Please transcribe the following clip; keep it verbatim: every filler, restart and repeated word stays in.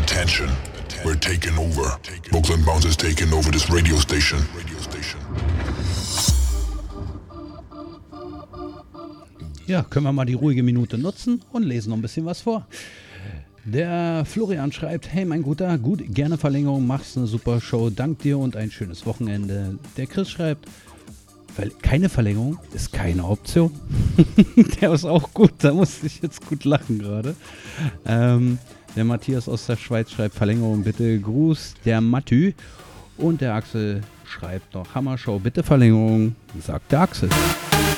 Attention, we're taking over. Brooklyn Bounce is taking over this radio station. Ja, können wir mal die ruhige Minute nutzen und lesen noch ein bisschen was vor. Der Florian schreibt, hey mein Guter, gut, gerne Verlängerung, machst eine super Show, dank dir und ein schönes Wochenende. Der Chris schreibt, keine Verlängerung ist keine Option. Der ist auch gut, da musste ich jetzt gut lachen gerade. Ähm, der Matthias aus der Schweiz schreibt, Verlängerung bitte, Gruß, der Matthü. Und der Axel schreibt noch, Hammershow, bitte Verlängerung, sagt der Axel.